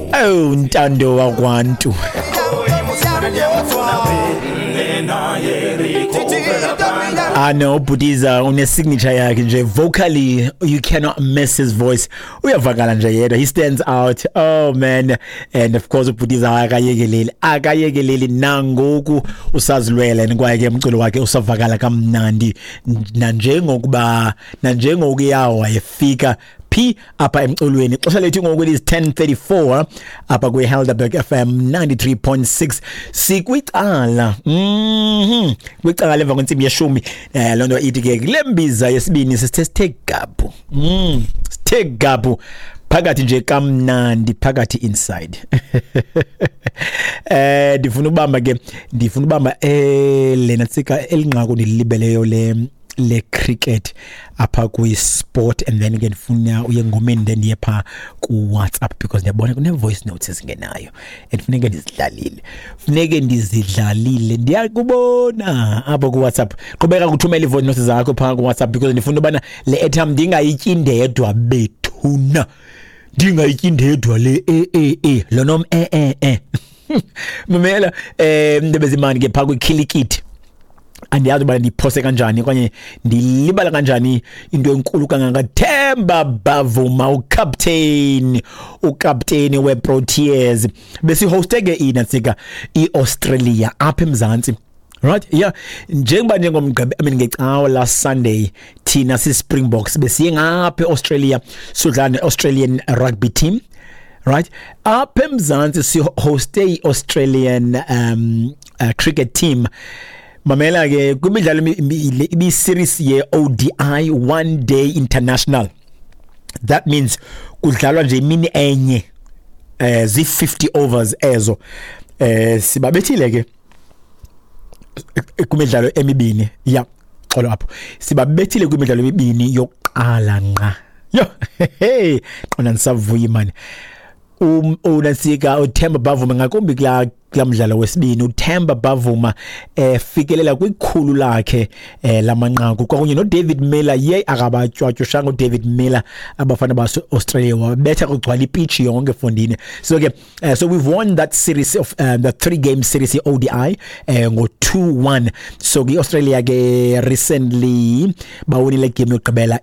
Oh ntando wakwantu I know Budiza une signature yakhe nje vocally you cannot miss his voice uyavakala nje yedwa he stands out oh man and of course Budiza akayekeleli nangoku usazilwele kwaye umculo wakhe usavakala kamnandi nanjengokuyawa yefika P apha emculweni ixesha lethu ngoku is 10:34 apha kwi Helderberg FM 93.6 sikwicala kwicala lemva kwensimbi yeshumi lonto ithi ke lembiza yesibini sithe gabu sithe gabu phakathi nje kamnandi phakathi inside ndifuna ubamba lena tsika elinqaku nilibeleyo le cricket apha ku sport and then again funa uye ngomeni then yepha ku WhatsApp because ndiyabona kune voice notes ngenayo and funeke ndizidlalile ndiyakubona apha ku WhatsApp qhubeka kuthumela ivoice notes zakho pha ku WhatsApp because ndifuna ubana le airtime ndingayityi ndedwa bethuna ndingayityi ndedwa le lo nom mamela ndebezimani ke pha ku Kilikit andiyazi bala ndiphose kanjani kwanye ndilibala kanjani into enkulu kangaka Themba Bavuma ucaptain weProteas besihosteke inatsika iAustralia apha eMzantsi right yeah njengomgqebe ngecawa last Sunday thina siSpringboks besiye ngapha eAustralia sodlala Australian rugby team right apha eMzantsi sihoste iAustralian cricket team mamela ke kumidlalo ibi series ye ODI one day international that means kudlalwa nje imini enye zi 50 overs ezo sibabethile ke kumidlalo emibini ya xolo apho sibabethile kumidlalo emibini yokuqala nqa yo hey qona nisavuya imani unansika uThemba Bavuma ngakumbi kula mdlalo wesibini uThemba Bavuma fikelela kwikhulu lakhe lamanqaku kwakunye no David Miller akabatshwatshushanga uDavid Miller abafana base Australia wabetha kugcwala ipitch yonke fondini so ke so we've won that series of the 3-game series ODI ngo 2-1 so ke Australia ke recently bawinile game yokugqibela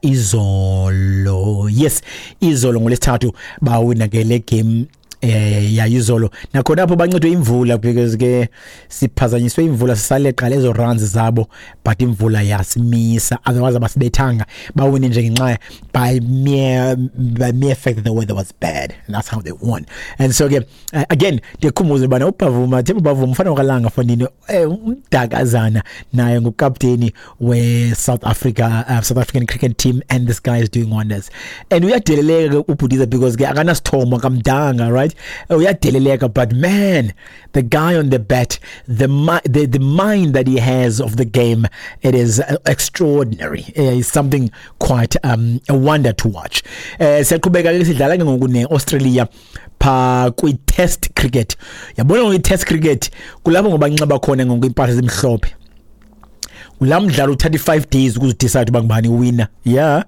izolo ngolesithathu bawina ke le game yayizolo nakhona apho bancedwe imvula because ke siphazanyiswe imvula sisaleqa lezo runs zabo but imvula yasimisa otherwise abasibethanga bawine nje ngenxa by mere fact that the weather was bad and that's how they won and so again ndikhumbuza bana uPavuma Themba Bavuma mfana wakalanga fonini umdakazana naye ngukapteni we South African cricket team and this guy is doing wonders and uyadeleleka uBudiza because ke akanasithomo kamdanga right uyadeleleka but man the guy on the bat the mind that he has of the game it is extraordinary it's something quite a wonder to watch siyaqhubeka ke sidlala ke ngoku neAustralia pha kwi test cricket yabona ngo test cricket kulapho ngoba nxeba khona ngoku impahla ezimhlophe ulamdlalo 35 days ukuze decide uba ngubani winner yeah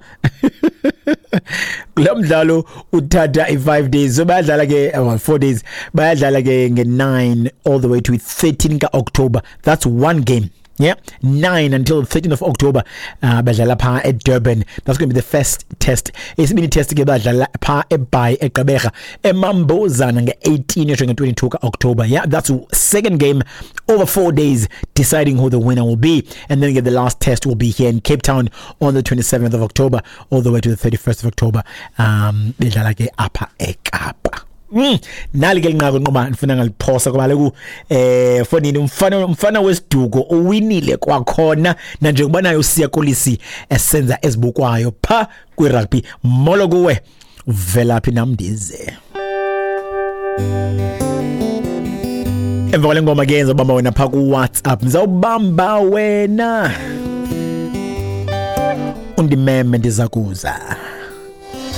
kulamdlalo uthatha i5 days so bayadlala ke 4 days bayadlala ke nge9 all the way to 13 ka October that's one game yeah 9 until 13th of October badlala pha eDurban that's going to be the first test isibini test ke badlala pha eBay eGqeberha eMambozana nge18 nge22 ka October yeah that's second game over 4 days deciding who the winner will be and then the last test will be here in Cape Town on the 27th of October all the way to the 31st of October bedlala ke apha eKapa nali ke linqako nqoba ngifuna ngaliphosa kuba leku fonini umfana wesiduko uwinile kwakhona na njengoba nayo Siya Kolisi esenza ezibukwayo pha kwi rugby molo kuwe uvelaphi namdize emva kwale ngoma ke ngizobamba wena pha ku WhatsApp ngizawubamba wena undimeme ndizakuza